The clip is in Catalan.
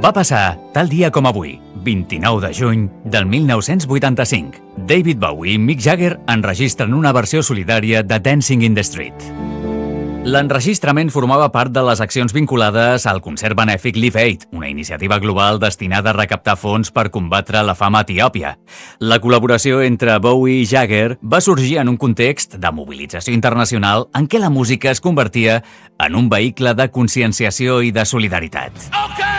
Va passar tal dia com avui, 29 de juny del 1985. David Bowie i Mick Jagger enregistren una versió solidària de Dancing in the Street. L'enregistrament formava part de les accions vinculades al concert benèfic Live Aid, una iniciativa global destinada a recaptar fons per combatre la fam a Etiòpia. La col·laboració entre Bowie i Jagger va sorgir en un context de mobilització internacional en què la música es convertia en un vehicle de conscienciació i de solidaritat.